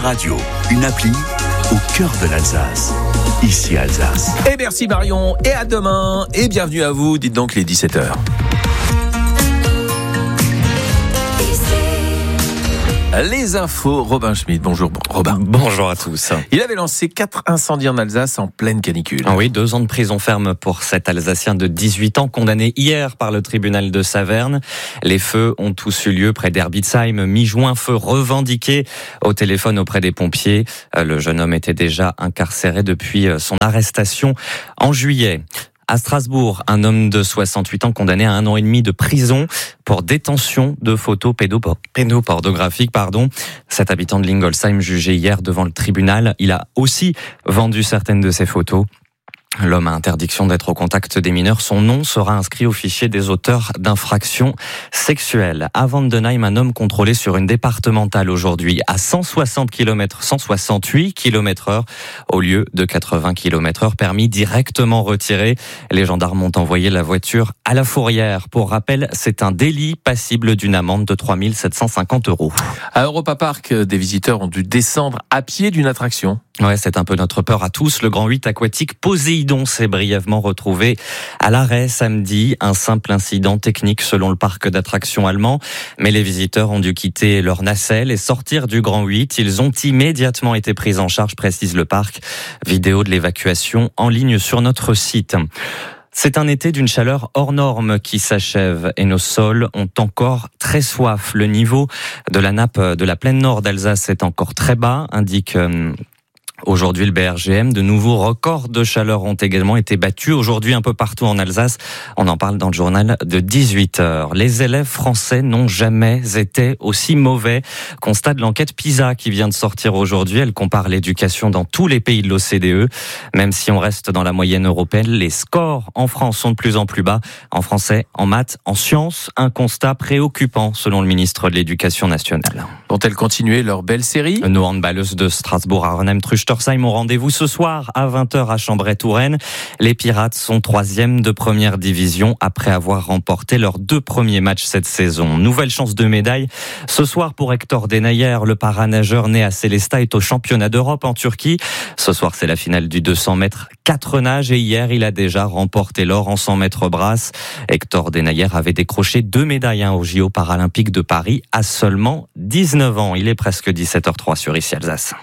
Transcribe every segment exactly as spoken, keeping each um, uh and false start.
Radio, une appli au cœur de l'Alsace. Ici Alsace. Et merci Marion, et à demain, et bienvenue à vous, dites donc les dix-sept heures. Les infos, Robin Schmitt. Bonjour Robin. Bonjour à tous. Il avait lancé quatre incendies en Alsace en pleine canicule. Ah oui, deux ans de prison ferme pour cet Alsacien de dix-huit ans condamné hier par le tribunal de Saverne. Les feux ont tous eu lieu près d'Herbitsheim, mi-juin, feu revendiqué au téléphone auprès des pompiers. Le jeune homme était déjà incarcéré depuis son arrestation en juillet. À Strasbourg, un homme de soixante-huit ans condamné à un an et demi de prison pour détention de photos pédopornographiques. Pardon. Cet habitant de Lingolsheim jugé hier devant le tribunal, il a aussi vendu certaines de ses photos. L'homme a interdiction d'être au contact des mineurs. Son nom sera inscrit au fichier des auteurs d'infractions sexuelles. À Vandenheim, un homme contrôlé sur une départementale aujourd'hui à cent soixante kilomètres, cent soixante-huit kilomètres heure au lieu de quatre-vingts kilomètres heure, permis directement retiré. Les gendarmes ont envoyé la voiture à la fourrière. Pour rappel, c'est un délit passible d'une amende de trois mille sept cent cinquante euros. À Europa Park, des visiteurs ont dû descendre à pied d'une attraction. Ouais, c'est un peu notre peur à tous. Le Grand huit aquatique Poséidon s'est brièvement retrouvé à l'arrêt samedi. Un simple incident technique selon le parc d'attractions allemand. Mais les visiteurs ont dû quitter leur nacelle et sortir du Grand huit. Ils ont immédiatement été pris en charge, précise le parc. Vidéo de l'évacuation en ligne sur notre site. C'est un été d'une chaleur hors norme qui s'achève et nos sols ont encore très soif. Le niveau de la nappe de la plaine nord d'Alsace est encore très bas, indique aujourd'hui le B R G M. De nouveaux records de chaleur ont également été battus aujourd'hui un peu partout en Alsace. On en parle dans le journal de dix-huit heures. Les élèves français n'ont jamais été aussi mauvais. Constat de l'enquête PISA qui vient de sortir aujourd'hui. Elle compare l'éducation dans tous les pays de l'O C D E. Même si on reste dans la moyenne européenne, les scores en France sont de plus en plus bas. En français, en maths, en sciences, un constat préoccupant selon le ministre de l'Éducation nationale. Vont-elles continuer leur belle série ? Nos handballeuses de Strasbourg, Arnhem-Truchtersheim ont rendez-vous ce soir à vingt heures à Chambray-Touraine. Les Pirates sont troisième de première division après avoir remporté leurs deux premiers matchs cette saison. Nouvelle chance de médaille ce soir pour Hector Denayer. Le paranageur né à Sélestat est au championnat d'Europe en Turquie. Ce soir, c'est la finale du deux cents mètres quatre nages et hier, il a déjà remporté l'or en cent mètres brasse. Hector Denayer avait décroché deux médailles hein, aux J O paralympiques de Paris à seulement dix-neuf ans. Il est presque dix-sept heures zéro trois sur Ici Alsace.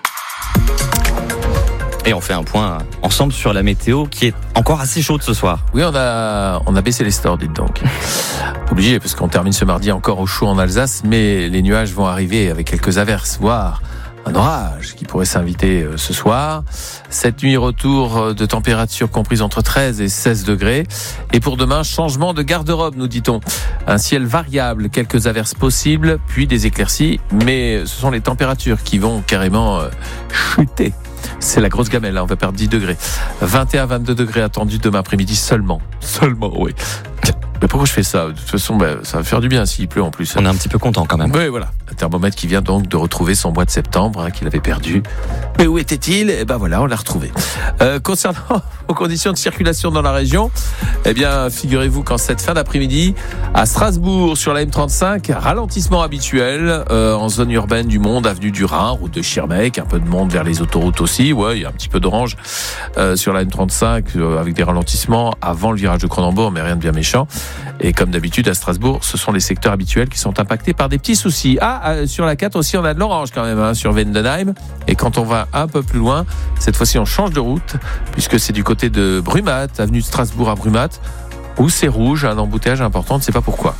Et on fait un point ensemble sur la météo qui est encore assez chaude ce soir. Oui, on a, on a baissé les stores, dites donc. Obligé, parce qu'on termine ce mardi encore au chaud en Alsace, mais les nuages vont arriver avec quelques averses, voire un orage qui pourrait s'inviter ce soir. Cette nuit, retour de température comprise entre treize et seize degrés. Et pour demain, changement de garde-robe, nous dit-on. Un ciel variable, quelques averses possibles, puis des éclaircies. Mais ce sont les températures qui vont carrément chuter. C'est la grosse gamelle, là, on va perdre dix degrés. vingt et un à vingt-deux degrés attendus demain après-midi seulement. Seulement, oui. Mais pourquoi je fais ça ? De toute façon, bah, ça va faire du bien s'il pleut en plus. On est un petit peu content quand même. Oui, voilà. Un thermomètre qui vient donc de retrouver son mois de septembre, hein, qu'il avait perdu. Mais où était-il ? Eh ben voilà, on l'a retrouvé. Euh, concernant aux conditions de circulation dans la région, eh bien, figurez-vous qu'en cette fin d'après-midi, à Strasbourg, sur la M trente-cinq, ralentissement habituel euh, en zone urbaine du Monde, avenue du Rhin, route de Schirmeck, un peu de monde vers les autoroutes aussi. Ouais, il y a un petit peu d'orange euh, sur la M trente-cinq euh, avec des ralentissements avant le virage de Cronenbourg, mais rien de bien méchant. Et comme d'habitude à Strasbourg, ce sont les secteurs habituels qui sont impactés par des petits soucis. Ah, euh, sur la quatre aussi, on a de l'orange quand même, hein, sur Vendenheim. Et quand on va un peu plus loin, cette fois-ci on change de route, puisque c'est du côté de Brumat, avenue de Strasbourg à Brumat, où c'est rouge, un embouteillage important, on ne sait pas pourquoi.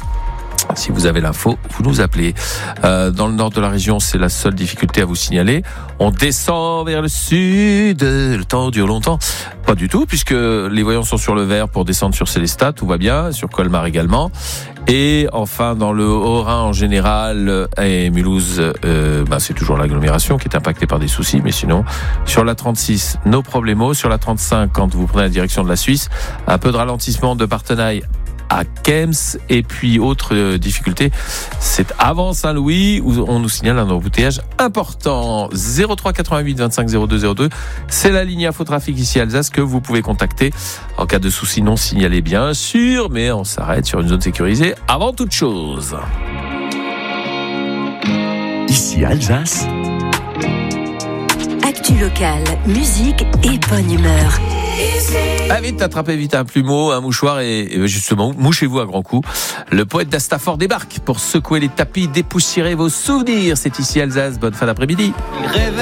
Si vous avez l'info, vous nous appelez. Euh, dans le nord de la région, c'est la seule difficulté à vous signaler. On descend vers le sud. Le temps dure longtemps. Pas du tout, puisque les voyants sont sur le vert pour descendre sur Sélestat. Tout va bien. Sur Colmar également. Et enfin, dans le Haut-Rhin en général et Mulhouse, euh, bah, c'est toujours l'agglomération qui est impactée par des soucis. Mais sinon, sur la trente-six, no problemo. Sur la trente-cinq, quand vous prenez la direction de la Suisse, un peu de ralentissement de Partenaille à Kems. Et puis autre euh, difficulté, c'est avant Saint-Louis où on nous signale un embouteillage important. Zéro trois quatre-vingt-huit vingt-cinq zéro deux zéro deux, c'est la ligne Infotrafic ici à Alsace que vous pouvez contacter en cas de souci non signalé bien sûr, mais on s'arrête sur une zone sécurisée avant toute chose. Ici Alsace, Actu locale, musique et bonne humeur. Ah, vite, attrapez vite un plumeau, un mouchoir et, et justement, mouchez-vous à grands coups. Le poète d'Astafort débarque pour secouer les tapis, dépoussiérer vos souvenirs. C'est ici Alsace. Bonne fin d'après-midi.